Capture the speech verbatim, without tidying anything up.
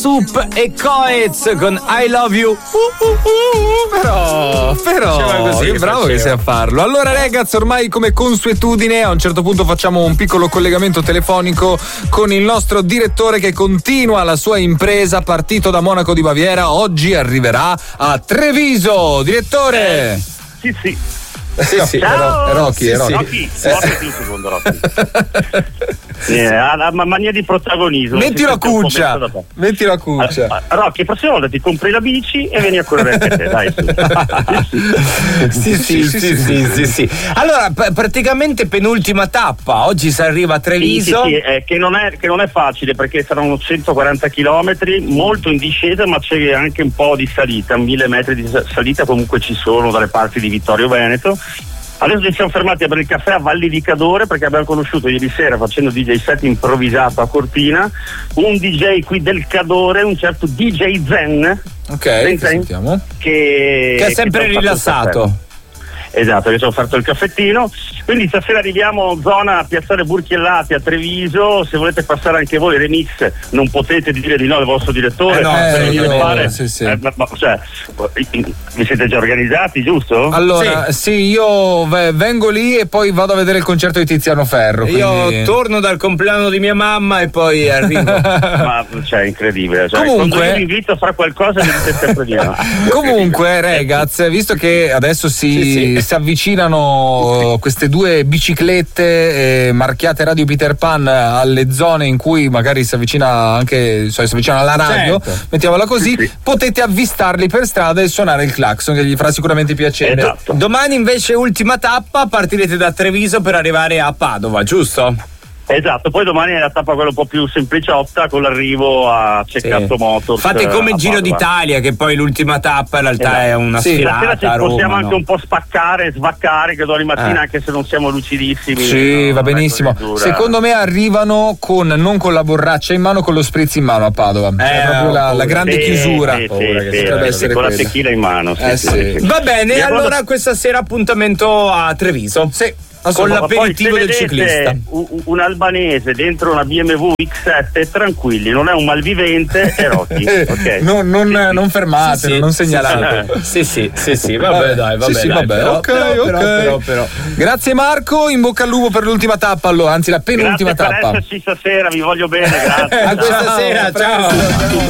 Sup e Coez con I Love You. Uh, uh, uh, però, però, così, che bravo faceva. che sei a farlo. Allora, ragazzi, ormai come consuetudine, a un certo punto facciamo un piccolo collegamento telefonico con il nostro direttore che continua la sua impresa, partito da Monaco di Baviera, oggi arriverà a Treviso. Direttore! Eh, sì, sì. Sì, sì, Ciao. è Rocky, è Rocky. Rocky, Rocky, un secondo, Rocky. Eh, ha la mania di protagonismo. Mettilo a cuccia, mettilo a cuccia. Allora, Rocky, prossima volta ti compri la bici e vieni a correre anche te, dai. Sì, sì, sì, sì, sì, sì, sì. Allora, p- praticamente penultima tappa, oggi si arriva a Treviso. Sì, sì, sì, eh, che, non è, che non è facile perché saranno centoquaranta chilometri, molto in discesa, ma c'è anche un po' di salita, mille metri di salita comunque ci sono dalle parti di Vittorio Veneto. Adesso ci siamo fermati a bere il caffè a Valli di Cadore perché abbiamo conosciuto ieri sera, facendo D J set improvvisato a Cortina, un D J qui del Cadore, un certo D J Zen. Ok, Zen, che sentiamo. Che, Che è sempre che rilassato. Esatto, che ci ho offerto il caffettino. Quindi stasera arriviamo zona Piazzale Burchiellati a Treviso. Se volete passare anche voi remix, non potete dire di no al vostro direttore. Eh no, per eh, venire no, a fare. sì, sì. Eh, ma, ma, cioè, vi siete già organizzati, giusto? Allora, sì, io v- vengo lì e poi vado a vedere il concerto di Tiziano Ferro. Io quindi... torno dal compleanno di mia mamma e poi arrivo. Ma cioè, incredibile. Cioè, Comunque- quando io vi invito a fare qualcosa, mi dite sempre di no. Comunque, ragazzi, visto che adesso si, Sì, sì. si avvicinano queste due biciclette eh, marchiate Radio Peter Pan alle zone in cui magari si avvicina anche, cioè, si avvicina alla radio, Certo. mettiamola così, Sì, sì. potete avvistarli per strada e suonare il clacson che gli farà sicuramente piacere. Esatto. Domani invece ultima tappa, partirete da Treviso per arrivare a Padova, giusto? Esatto, poi domani è la tappa quella un po' più sempliciotta con l'arrivo a Ceccato Motors. Fate come a il Giro Padova. d'Italia, che poi l'ultima tappa in realtà Esatto. è una Sì, sfilata Stasera ci a Roma, possiamo anche no? un po' spaccare, svaccare, che domani mattina, Eh. anche se non siamo lucidissimi. Sì, no, va non è benissimo. così dura. Secondo me arrivano con non con la borraccia in mano, con lo spritz in mano a Padova. Cioè, Eh, proprio ho la, paura. la grande Sì, chiusura. sì, Paura sì, che sì, potrebbe sì, essere con la quella. tequila in mano. Sì, Eh, sì, sì. sì. Va bene, E allora allora- questa sera appuntamento a Treviso. Sì. Con Ma l'aperitivo poi del se vedete ciclista. Un, un albanese dentro una B M W X sette, tranquilli, non è un malvivente, è Rocky. Okay. non, non, Sì, sì. non fermatelo, Sì, non sì, segnalate. Sì, sì, sì, sì, vabbè, dai, vabbè. Sì, sì, dai, vabbè, però, ok, però, ok. però, però, però. Grazie Marco, in bocca al lupo per l'ultima tappa, allora, anzi la penultima Grazie per tappa. esserci stasera, vi voglio bene, grazie. A questa Ciao, sera, a presto. ciao.